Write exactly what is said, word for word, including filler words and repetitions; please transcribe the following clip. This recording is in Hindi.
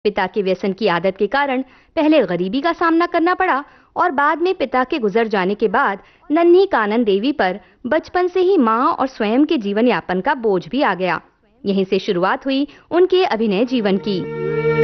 पिता के व्यसन की आदत के कारण पहले गरीबी का सामना करना पड़ा और बाद में पिता के गुजर जाने के बाद नन्ही कानन देवी पर बचपन से ही मां और स्वयं के जीवन यापन का बोझ भी आ गया। यहीं से शुरुआत हुई उनके अभिनय जीवन की।